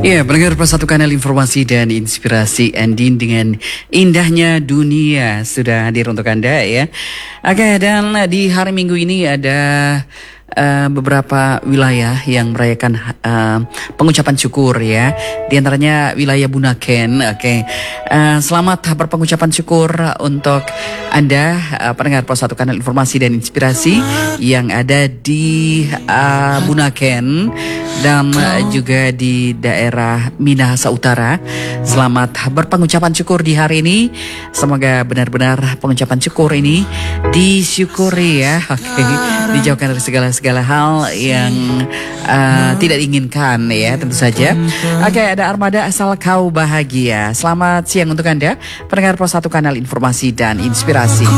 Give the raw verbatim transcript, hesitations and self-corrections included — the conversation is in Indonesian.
Ya, pendengar satu kanal informasi dan inspirasi Andin dengan indahnya dunia sudah hadir untuk Anda ya. Oke, dan di hari Minggu ini ada uh, beberapa wilayah yang merayakan uh, pengucapan syukur ya. Di antaranya wilayah Bunaken. Oke, uh, selamat berpengucapan syukur untuk Anda uh, pendengar satu kanal informasi dan inspirasi yang ada di uh, Bunaken dan uh, juga di daerah Minahasa Utara. Selamat berpengucapan syukur di hari ini. Semoga benar-benar pengucapan syukur ini disyukuri ya. Oke, okay. Dijauhkan dari segala-segala hal yang uh, tidak diinginkan ya, tentu saja. Oke, okay, ada Armada Asal Kau Bahagia. Selamat siang untuk Anda pendengar satu kanal informasi dan inspirasi.